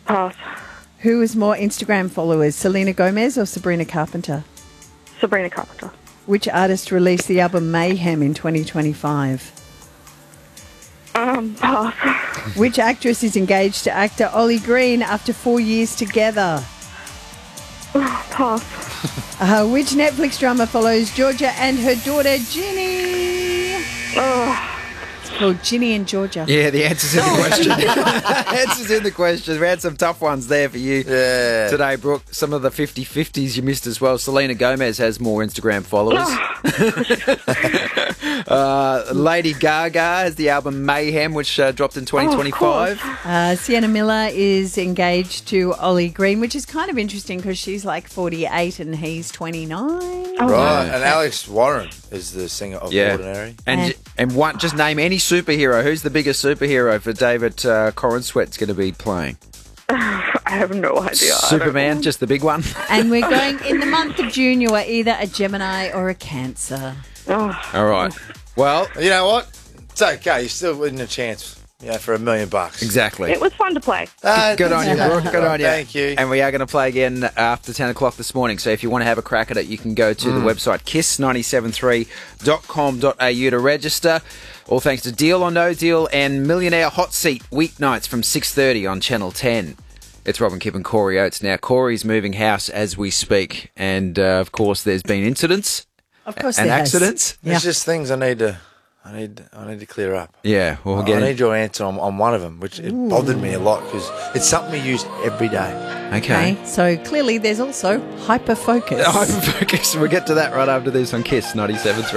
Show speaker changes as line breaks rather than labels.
Pass.
Who has more Instagram followers, Selena Gomez or Sabrina Carpenter?
Sabrina Carpenter.
Which artist released the album Mayhem in 2025?
Pass.
Which actress is engaged to actor Ollie Green after 4 years together?
Pass.
Which Netflix drama follows Georgia and her daughter Ginny? It's called Ginny and Georgia.
Yeah, the answer's in the question. Answer's in the question. We had some tough ones there for you today, Brooke. Some of the 50-50s you missed as well. Selena Gomez has more Instagram followers. Lady Gaga has the album Mayhem, which dropped in 2025.
Sienna Miller is engaged to Ollie Green, which is kind of interesting because she's like 48 and he's 29.
Right, and Alex Warren is the singer of Ordinary.
And one, just name any superhero. Who's the biggest superhero for David Corenswet's going to be playing?
I have no idea.
Superman, just the big one.
And we're going in the month of June. You are either a Gemini or a Cancer.
All right. Well,
you know what? It's okay. You're still winning a chance. For $1 million.
Exactly.
It was fun to play.
Good on you, Brooke. Good on you.
Thank you.
And we are going to play again after 10 o'clock this morning. So if you want to have a crack at it, you can go to the website kiss973.com.au to register. All thanks to Deal or No Deal and Millionaire Hot Seat weeknights from 6:30 on Channel 10. It's Robin Kipp and Corey Oates. Now, Corey's moving house as we speak. And, of course, there's been incidents.
Of course
and
there has.
accidents.
There's just things I need to clear up.
Yeah, we'll get
I need your answer on one of them, which it bothered me a lot because it's something we use every day.
Okay.
So clearly there's also hyperfocus.
Hyperfocus. We'll get to that right after this on Kiss 97.3.